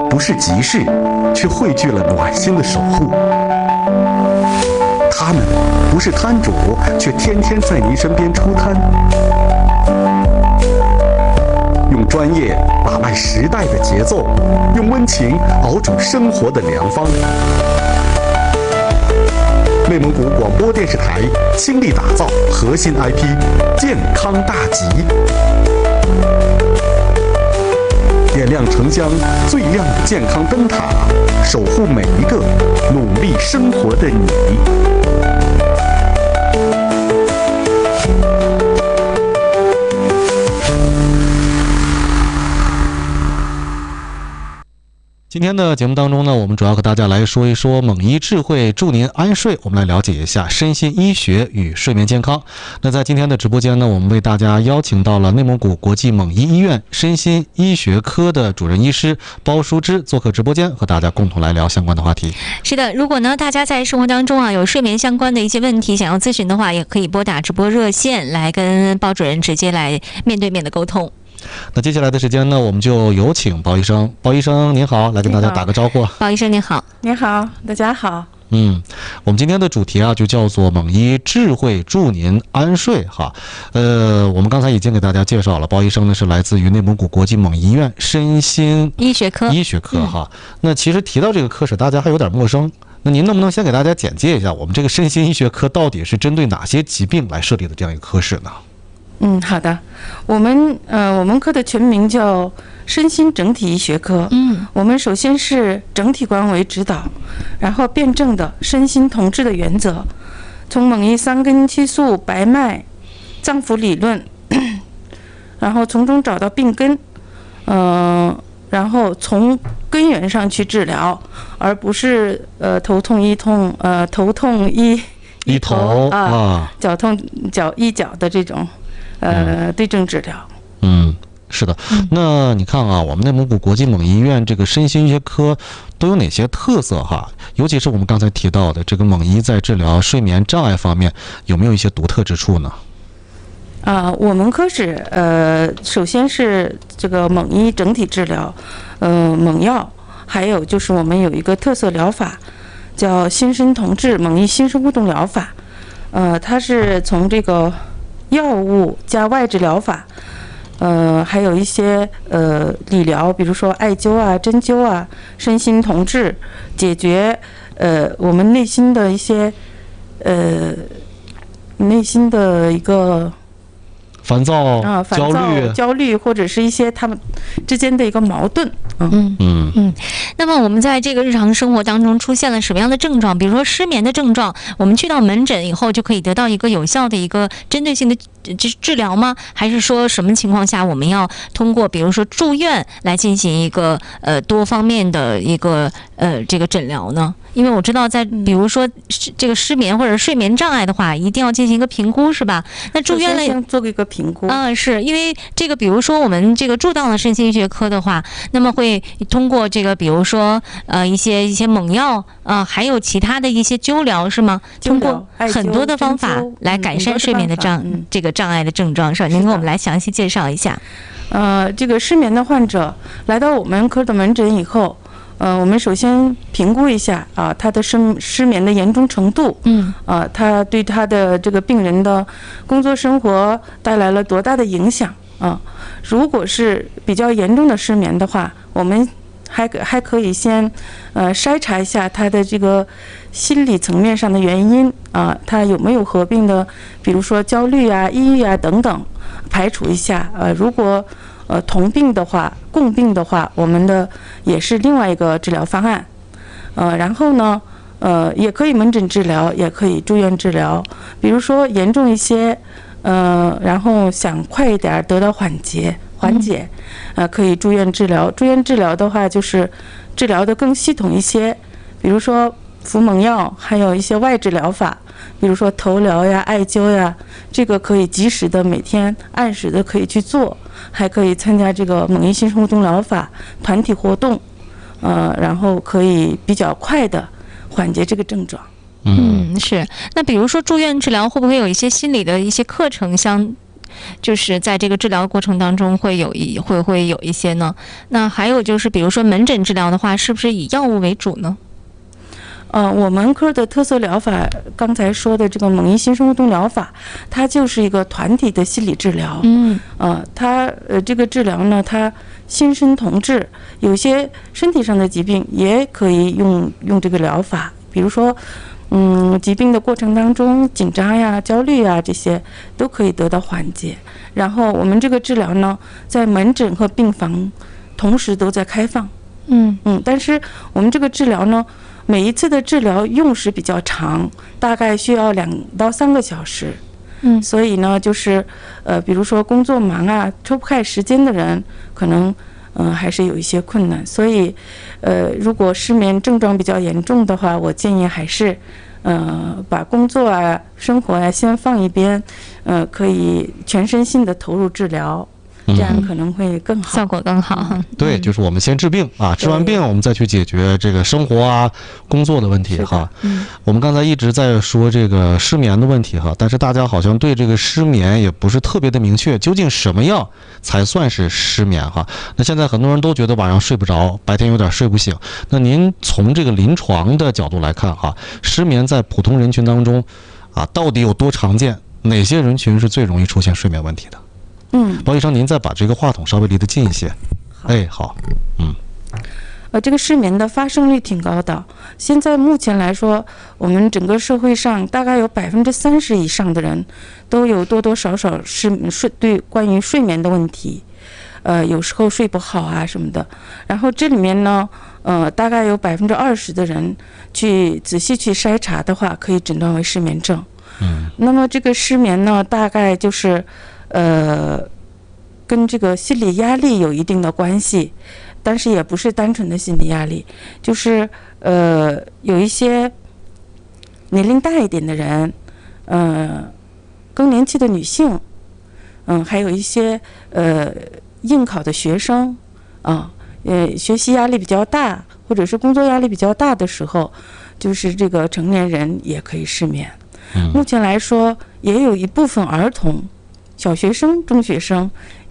不是急事，却汇聚了暖心的守护。他们不是摊主，却天天在您身边出摊。用专业把脉时代的节奏，用温情熬煮生活的良方。内蒙古广播电视台倾力打造核心 IP 健康大集，点亮城乡最亮的健康灯塔，守护每一个努力生活的你。 今天的节目当中呢，我们主要和大家来说一说蒙医智慧助您安睡，我们来了解一下身心医学与睡眠健康。那在今天的直播间呢，我们为大家邀请到了内蒙古国际蒙医医院身心医学科的主任医师包淑芝做客直播间，和大家共同来聊相关的话题。 是的，如果呢大家在生活当中有睡眠相关的一些问题想要咨询的话，也可以拨打直播热线来跟包主任直接来面对面的沟通。 那接下来的时间呢，我们就有请包医生。包医生您好，来跟大家打个招呼。 包医生您好。 您好，大家好。 我们今天的主题就叫做蒙医智慧助您安睡哈。我们刚才已经给大家介绍了，包医生呢是来自于内蒙古国际蒙医院身心医学科哈。那其实提到这个科室，大家还有点陌生。那您能不能先给大家简介一下，我们这个身心医学科到底是针对哪些疾病来设立的这样一个科室呢？ 好的，我们科的全名叫身心整体医学科。我们首先是整体观为指导，然后辩证的身心同治的原则，从蒙医三根七素、白脉、脏腑理论，然后从中找到病根，然后从根源上去治疗，而不是头痛医痛，头痛医头脚痛医脚的这种。对症治疗。 是的。那你看我们内蒙古国际蒙医院这个身心医学科都有哪些特色哈？尤其是我们刚才提到的这个蒙医在治疗睡眠障碍方面，有没有一些独特之处呢？ 我们科室首先是这个蒙医整体治疗，蒙药，还有就是我们有一个特色疗法，叫心身同治蒙医心身互动疗法。它是从这个药物加外治疗法，还有一些理疗，比如说艾灸针灸身心同治，解决我们内心的一些内心的一个烦躁、 焦虑，或者是一些他们之间的一个矛盾。 那么我们在这个日常生活当中出现了什么样的症状？比如说失眠的症状，我们去到门诊以后就可以得到一个有效的一个针对性的治疗吗？还是说什么情况下我们要通过比如说住院来进行一个多方面的一个这个诊疗呢？因为我知道在比如说这个失眠或者睡眠障碍的话，一定要进行一个评估，是吧？那住院了先做一个评估。 是因为这个比如说我们这个住到了身心医学科的话，那么会通过这个比如说一些猛药还有其他的一些灸疗，是吗？通过很多的方法来改善睡眠的这个障碍的症状，是吧？您给我们来详细介绍一下。 这个失眠的患者来到我们科的门诊以后，我们首先评估一下他的失眠的严重程度，他对他的这个病人的工作生活带来了多大的影响如果是比较严重的失眠的话，我们还可以先筛查一下他的这个心理层面上的原因他有没有合并的，比如说焦虑抑郁等等，排除一下如果同病的话、共病的话，我们的也是另外一个治疗方案。然后呢，也可以门诊治疗，也可以住院治疗。比如说严重一些，然后想快一点得到缓解，可以住院治疗。住院治疗的话，就是治疗的更系统一些，比如说服猛药，还有一些外治疗法，比如说头疗艾灸这个可以及时的每天按时的可以去做，还可以参加这个蒙医心身互动疗法团体活动，然后可以比较快的缓解这个症状。 是。那比如说住院治疗会不会有一些心理的一些课程就是在这个治疗过程当中会有一些呢？那还有就是比如说门诊治疗的话，是不是以药物为主呢？ 我们科的特色疗法，刚才说的这个蒙医新生活动疗法，它就是一个团体的心理治疗。它这个治疗呢，它心身同治，有些身体上的疾病也可以用这个疗法，比如说，疾病的过程当中紧张呀、焦虑呀这些都可以得到缓解。然后我们这个治疗呢，在门诊和病房同时都在开放。但是我们这个治疗呢，每一次的治疗用时比较长，大概需要2到3个小时。所以呢，就是比如说工作忙啊，抽不开时间的人，可能还是有一些困难。所以如果失眠症状比较严重的话，我建议还是把工作啊、生活啊先放一边，可以全身心的投入治疗。这样可能会更好， 效果更好。 对，就是我们先治病啊，治完病我们再去解决这个生活啊、工作的问题哈。我们刚才一直在说这个失眠的问题哈，但是大家好像对这个失眠也不是特别的明确，究竟什么样才算是失眠哈？那现在很多人都觉得晚上睡不着，白天有点睡不醒。那您从这个临床的角度来看哈，失眠在普通人群当中啊，到底有多常见？哪些人群是最容易出现睡眠问题的？包医生，您再把这个话筒稍微离得近一些。好。 这个失眠的发生率挺高的。现在目前来说，我们整个社会上大概有30%以上的人都有多多少少对关于睡眠的问题，有时候睡不好啊什么的。然后这里面呢，大概有20%的人去仔细去筛查的话，可以诊断为失眠症。那么这个失眠呢，大概就是跟这个心理压力有一定的关系，但是也不是单纯的心理压力，就是有一些年龄大一点的人，更年期的女性，还有一些应考的学生学习压力比较大，或者是工作压力比较大的时候，就是这个成年人也可以失眠。目前来说，也有一部分儿童。小学生、中学生